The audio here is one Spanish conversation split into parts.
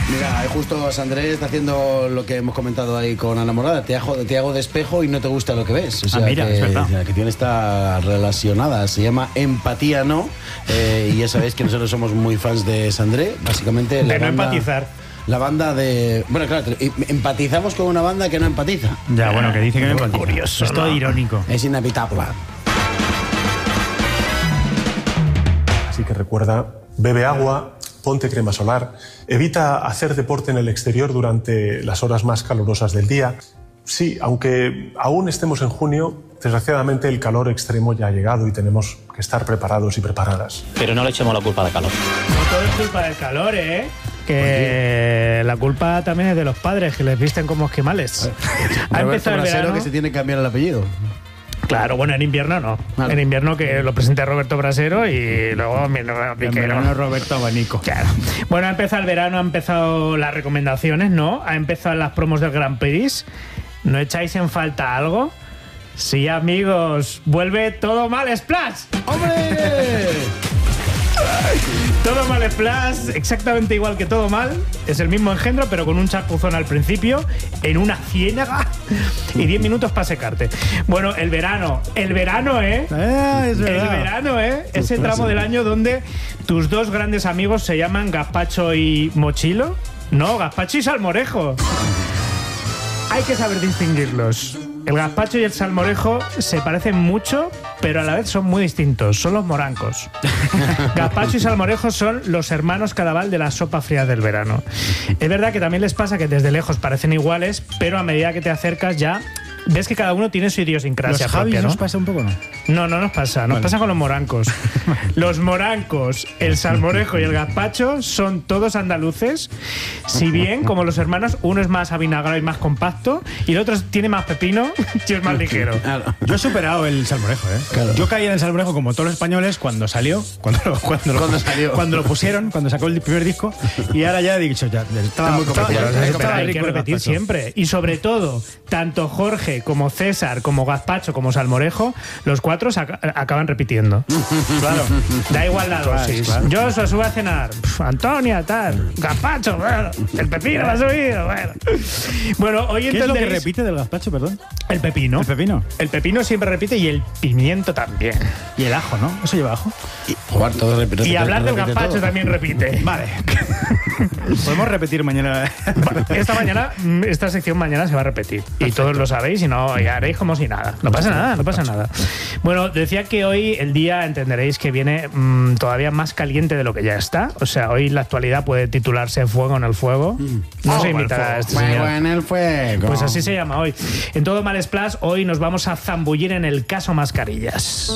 Mira, justo Sandré está haciendo lo que hemos comentado ahí con Ana Morada. Te hago de espejo y no te gusta lo que ves. O sea, mira, es verdad. La cuestión está relacionada. Se llama Empatía No. Y ya sabéis que nosotros somos muy fans de Sandré. Básicamente de no empatizar. La banda de... Bueno, claro, empatizamos con una banda que no empatiza. Ya, bueno, que dice que no empatiza. Curioso, es todo irónico. Es inevitable. Así que recuerda, bebe agua, ponte crema solar, evita hacer deporte en el exterior durante las horas más calurosas del día. Sí, aunque aún estemos en junio, desgraciadamente el calor extremo ya ha llegado y tenemos que estar preparados y preparadas. Pero no le echemos la culpa al calor. No todo es culpa del calor, ¿eh? Que la culpa también es de los padres, que les visten como esquimales. Ha empezado el verano, que se tiene que cambiar el apellido. Claro, bueno, en invierno no. Vale. En invierno que lo presente Roberto Brasero y luego en verano Roberto Abanico. Claro. Bueno, ha empezado el verano, han empezado las recomendaciones, ¿no? Ha empezado las promos del Grand Prix. ¿No echáis en falta algo? Sí, amigos, vuelve Todo Mal Splash. ¡Hombre! Todo Mal Splash, exactamente igual que Todo Mal. Es el mismo engendro, pero con un chapuzón al principio, en una ciénaga y 10 minutos para secarte. Bueno, el verano, ¿eh? Es verdad. El verano, ¿eh? Ese tramo del año donde tus dos grandes amigos se llaman Gazpacho y Mochilo. No, Gazpacho y Salmorejo. Hay que saber distinguirlos. El gazpacho y el salmorejo se parecen mucho, pero a la vez son muy distintos. Son los morancos. Gazpacho y salmorejo son los hermanos Cadaval de la sopa fría del verano. Es verdad que también les pasa que desde lejos parecen iguales, pero a medida que te acercas ya ves que cada uno tiene su idiosincrasia ¿Los propia, Javis ¿no? nos pasa un poco, no? No nos pasa. Nos pasa con los morancos. Los morancos, el salmorejo y el gazpacho son todos andaluces, si bien, como los hermanos, uno es más avinagrado y más compacto y el otro tiene más pepino y es más ligero. Claro. Yo he superado el salmorejo, ¿eh? Claro. Yo caí en el salmorejo como todos los españoles cuando salió, cuando lo pusieron, cuando sacó el primer disco, y ahora ya he dicho, ya estaba muy complicado. Hay que repetir siempre. Y sobre todo, tanto Jorge como César, como Gazpacho, como Salmorejo, los cuatro acaban repitiendo. Claro. Da igual la dosis. Claro. Yo os subo a cenar. Antonia, tal. Gazpacho, bueno. El pepino lo ha subido, bueno. Bueno, hoy ¿Qué es lo que repite del gazpacho, perdón? El pepino. ¿El pepino? El pepino siempre repite y el pimiento también. Y el ajo, ¿no? ¿Eso lleva ajo? Y hablar del gazpacho todo también repite. Vale. Podemos repetir mañana. Esta sección mañana se va a repetir. Perfecto. Y todos lo sabéis y no y haréis como si nada. No pasa nada. Bueno, decía que hoy el día entenderéis que viene todavía más caliente de lo que ya está. O sea, hoy la actualidad puede titularse Fuego en el Fuego. No se imitará a este señor. Fuego en el fuego. Pues así se llama hoy. En Todo Mal Splash, hoy nos vamos a zambullir en el caso Mascarillas.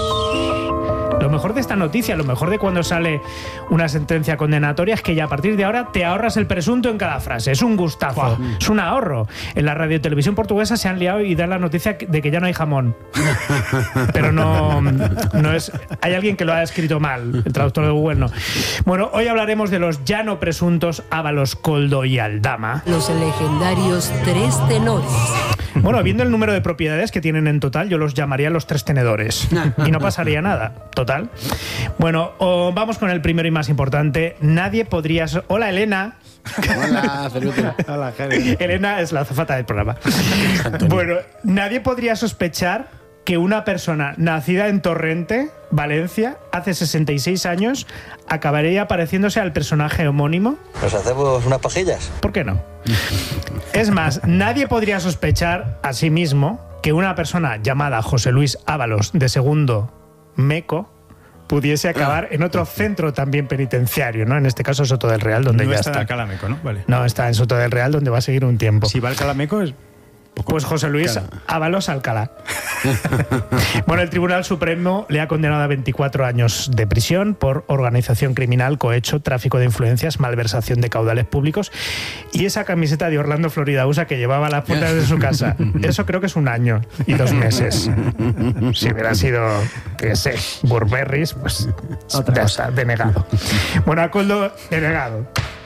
Lo mejor de esta noticia, lo mejor de cuando sale una sentencia condenatoria es que ya a partir de ahora te ahorras el presunto en cada frase. Es un gustazo, es un ahorro. En la radio y televisión portuguesa se han liado y dan la noticia de que ya no hay jamón. Pero no es... Hay alguien que lo ha escrito mal, el traductor de Google no. Bueno, hoy hablaremos de los ya no presuntos Ábalos, Koldo y Aldama. Los legendarios tres tenores. Bueno, viendo el número de propiedades que tienen en total, yo los llamaría los tres tenedores. Y no pasaría nada. Total. Bueno, vamos con el primero y más importante. Nadie podría... Hola, Elena. Hola, Ceruto. Hola, Javi. Elena es la azafata del programa. Bueno, nadie podría sospechar que una persona nacida en Torrente, Valencia, hace 66 años, acabaría pareciéndose al personaje homónimo. ¿Nos hacemos unas pajillas? ¿Por qué no? Es más, nadie podría sospechar a sí mismo que una persona llamada José Luis Ábalos, de segundo Meco, pudiese acabar en otro centro también penitenciario, ¿no? En este caso Soto del Real, donde no ya está. está. En Alcalá-Meco, ¿no? Vale. No, está en Soto del Real, donde va a seguir un tiempo. Si va al Alcalá-Meco es... Pues José Luis Ábalos Alcalá. Bueno, el Tribunal Supremo le ha condenado a 24 años de prisión por organización criminal, cohecho, tráfico de influencias, malversación de caudales públicos y esa camiseta de Orlando Florida USA que llevaba a las puertas de su casa. Eso creo que es 1 año y 2 meses. Si hubiera sido, qué sé, Burberrys, pues ya está, denegado. Bueno, a Koldo, denegado.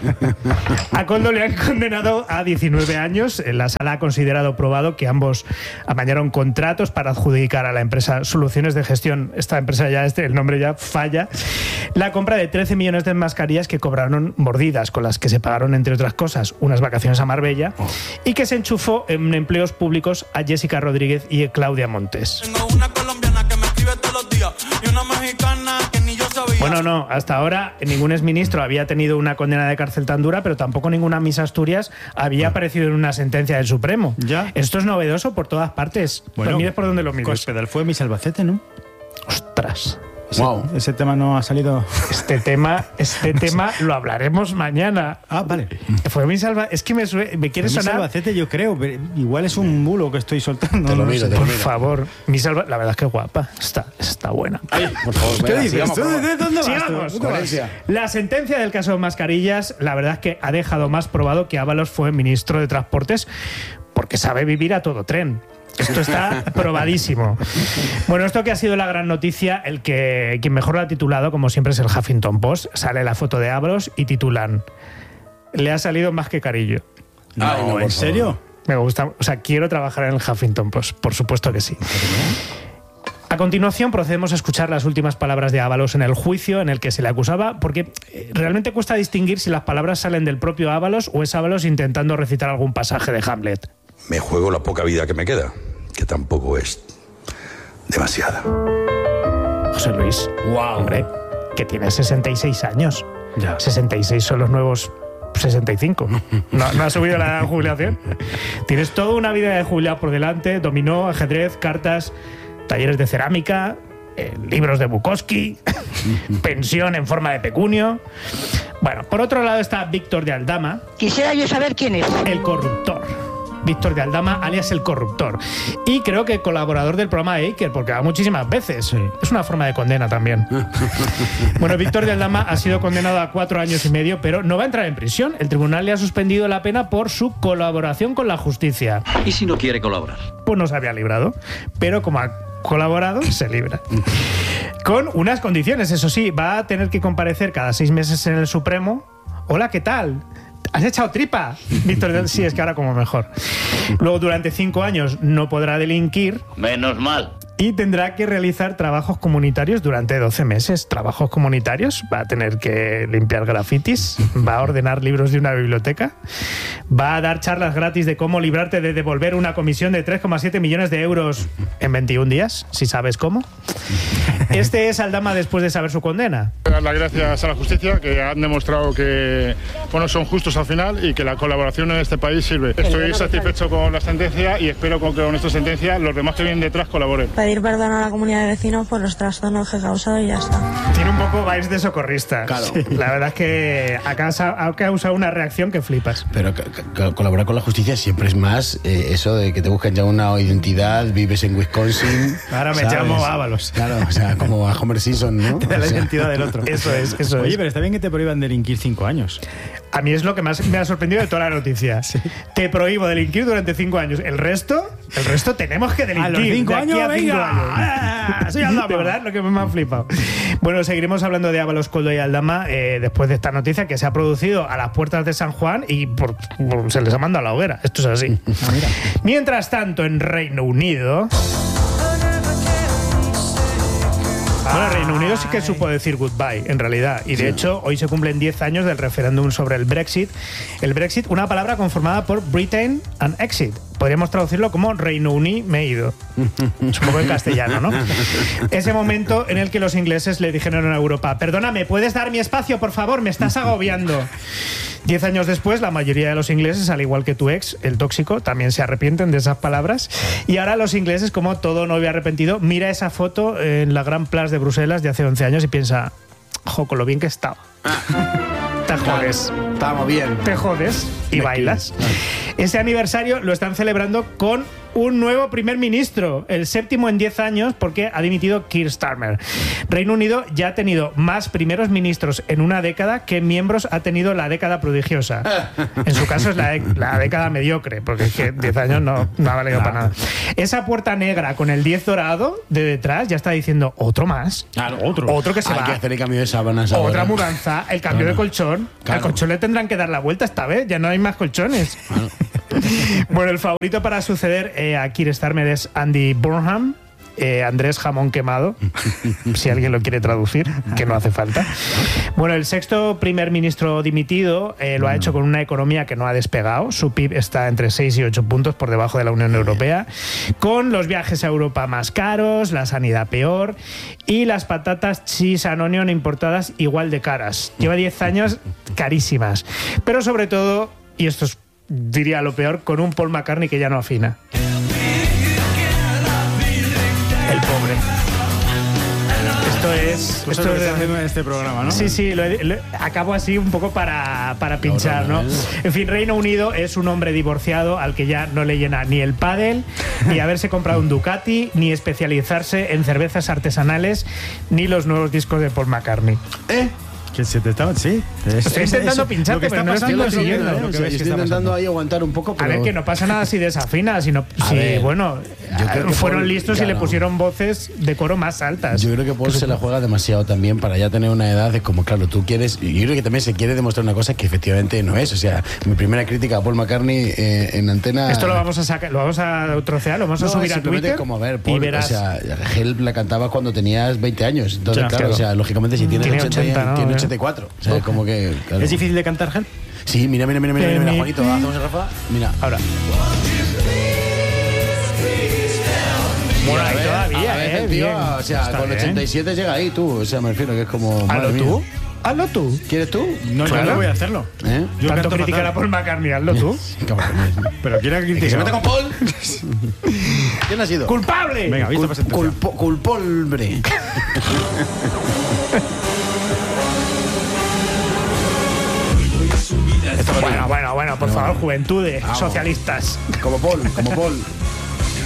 A Koldo le han condenado a 19 años. La sala ha considerado probado que ambos amañaron contratos para adjudicar a la empresa Soluciones de Gestión. Esta empresa ya, el nombre ya falla. La compra de 13 millones de mascarillas que cobraron mordidas, con las que se pagaron, entre otras cosas, unas vacaciones a Marbella, y que se enchufó en empleos públicos a Jessica Rodríguez y Claudia Montes. Tengo una colombiana que me escribe todos los días y una mexicana que ni yo sabía. Bueno, no, hasta ahora ningún exministro había tenido una condena de cárcel tan dura, pero tampoco ninguna Miss Asturias había aparecido en una sentencia del Supremo. ¿Ya? Esto es novedoso por todas partes. Bueno, lo mires por donde lo mires. Cospedal fue Miss Albacete, ¿no? Ostras. Ese tema no ha salido. Este tema lo hablaremos mañana. Ah, vale. Fue Miss Albacete. Es que me quiere Miss sonar. Albacete, yo creo. Pero igual es un bulo que estoy soltando. Te lo miro, Por favor, Miss Albacete, la verdad es que guapa. Está buena. Ay, por favor, ¿Qué venga, dices? sigamos, por favor. ¿De dónde vas? Sigamos. Coherencia. La sentencia del caso mascarillas, la verdad es que ha dejado más probado que Ábalos fue ministro de Transportes porque sabe vivir a todo tren. Esto está probadísimo. Bueno, esto que ha sido la gran noticia, quien mejor lo ha titulado, como siempre, es el Huffington Post. Sale la foto de Ábalos y titulan: le ha salido más que Carillo. No, ¿en serio? Me gusta, o sea, quiero trabajar en el Huffington Post, por supuesto que sí. A continuación procedemos a escuchar las últimas palabras de Ábalos en el juicio en el que se le acusaba, porque realmente cuesta distinguir si las palabras salen del propio Ábalos o es Ábalos intentando recitar algún pasaje de Hamlet. Me juego la poca vida que me queda, que tampoco es demasiada. José Luis, Wow. hombre, que tiene 66 años. Ya. 66 son los nuevos 65. ¿No ha subido la edad de jubilación? Tienes toda una vida de jubilado por delante: dominó, ajedrez, cartas, talleres de cerámica, libros de Bukowski, pensión en forma de pecunio. Bueno, por otro lado está Víctor de Aldama. Quisiera yo saber quién es. El corruptor. Víctor de Aldama, alias el corruptor. Y creo que colaborador del programa de Iker, porque va muchísimas veces. Sí. Es una forma de condena también. Bueno, Víctor de Aldama ha sido condenado a 4 años y medio, pero no va a entrar en prisión. El tribunal le ha suspendido la pena por su colaboración con la justicia. ¿Y si no quiere colaborar? Pues no se había librado, pero como ha colaborado, se libra. Con unas condiciones, eso sí, va a tener que comparecer cada 6 meses en el Supremo. Hola, ¿qué tal? ¿Has echado tripa? Víctor, sí, es que ahora como mejor. Luego, durante 5 años no podrá delinquir. Menos mal. Y tendrá que realizar trabajos comunitarios durante 12 meses. ¿Trabajos comunitarios? Va a tener que limpiar grafitis, va a ordenar libros de una biblioteca, va a dar charlas gratis de cómo librarte de devolver una comisión de 3,7 millones de euros en 21 días, si sabes cómo. Este es Aldama después de saber su condena. Dar las gracias a la justicia, que han demostrado que son justos al final y que la colaboración en este país sirve. Estoy satisfecho con la sentencia y espero que con esta sentencia los demás que vienen detrás colaboren. Pedir perdón a la comunidad de vecinos por los trastornos que he causado y ya está. Tiene un poco vibes de socorrista. Claro. Sí. La verdad es que ha causado una reacción que flipas. Pero colaborar con la justicia siempre es más eso de que te buscan ya una identidad, vives en Wisconsin. Ahora me ¿sabes? llamo Ábalos. Claro, o sea, como a Homer Simpson, ¿no? Te da la O sea, identidad del otro. Eso es. Oye, pero está bien que te prohíban delinquir 5 años. A mí es lo que más me ha sorprendido de toda la noticia. Sí. Te prohíbo delinquir durante 5 años. El resto tenemos que delinquir. A los 5 años, a 5 venga. años. De verdad, lo que me ha flipado. Bueno, seguiremos hablando de Ábalos, Koldo y Aldama después de esta noticia que se ha producido a las puertas de San Juan y se les ha mandado a la hoguera. Esto es así. Mira. Mientras tanto, en Reino Unido... Bueno, Reino Unido sí que supo decir goodbye, en realidad. Y de hecho, hoy se cumplen 10 años del referéndum sobre el Brexit. El Brexit, una palabra conformada por Britain and Exit. Podríamos traducirlo como Reino Unido me he ido. Es un poco en castellano, ¿no? Ese momento en el que los ingleses le dijeron a Europa: perdóname, ¿puedes dar mi espacio, por favor? Me estás agobiando. 10 años después, la mayoría de los ingleses, al igual que tu ex, el tóxico, también se arrepienten de esas palabras. Y ahora los ingleses, como todo novio arrepentido, mira esa foto en la Gran Place de Bruselas de hace 11 años y piensa: jo, con lo bien que estaba. Te jodes. Estábamos bien. Te jodes y bailas. Ese aniversario lo están celebrando con un nuevo primer ministro, el 7º en 10 años, porque ha dimitido Keir Starmer. Reino Unido ya ha tenido más primeros ministros en una década que miembros ha tenido la década prodigiosa. En su caso es la década mediocre, porque es que 10 años no ha valido para nada. Esa puerta negra con el 10 dorado de detrás ya está diciendo otro más. Claro, otro que se va. Hay que hacer el cambio de sábanas Otra ahora. mudanza, el cambio de colchón. Claro. Al colchón le tendrán que dar la vuelta esta vez, ya no hay más colchones. Bueno, el favorito para suceder a Keir Starmer es Andy Burnham. Andrés Jamón Quemado, si alguien lo quiere traducir, que no hace falta. Bueno, el 6º primer ministro dimitido lo ha hecho con una economía que no ha despegado. Su PIB está entre 6 y 8 puntos por debajo de la Unión Europea, con los viajes a Europa más caros, la sanidad peor y las patatas cheese and onion importadas igual de caras. Lleva 10 años carísimas. Pero sobre todo, y esto es, diría lo peor, con un Paul McCartney que ya no afina. El pobre. Esto es lo que está haciendo en este programa, ¿no? Sí, acabo así un poco para pinchar, ¿no? En fin, Reino Unido es un hombre divorciado al que ya no le llena ni el pádel, ni haberse comprado un Ducati, ni especializarse en cervezas artesanales, ni los nuevos discos de Paul McCartney. Que se te estaba... Sí. Estoy intentando pinchar, lo que pero está no estoy pasando consiguiendo. lo que ves que Estoy está intentando pasando. ahí aguantar un poco, pero... A ver, que no pasa nada si desafina, sino ver, bueno, yo creo que fueron Paul, listos y claro, le pusieron voces de coro más altas. Yo creo que Paul se la juega demasiado también para ya tener una edad de como, claro, tú quieres... Y yo creo que también se quiere demostrar una cosa que efectivamente no es. O sea, mi primera crítica a Paul McCartney en antena... Esto lo vamos a sacar, lo vamos a trocear, lo vamos a subir a Twitter. Como, a ver, Paul, y verás. O sea, Help la cantabas cuando tenías 20 años. Entonces, Ya, claro, claro. o sea, lógicamente si tienes Tiene 80, ¿no? tiene 84. O sea, como que... Claro. ¿Es difícil de cantar, Help? Sí, mira, Juanito, hacemos el Rafa. Mira, Ahora. Bueno, ahí todavía, a ver, tío, bien. o sea, Está con bien. 87 llega ahí tú. O sea, me refiero que es como... madre Hazlo mía. tú. Hazlo tú. ¿Quieres tú? No, Claro. yo no voy a hacerlo. ¿Eh? Yo Tanto canto criticar fatal. a Paul McCartney, hazlo tú. Pero quiero que ¿Que se mete criticar. con Paul? ¿Quién ha sido? ¡Culpable! Venga, visto para sentencia. Culpolbre. Bueno, por favor, juventudes, socialistas. Como Paul.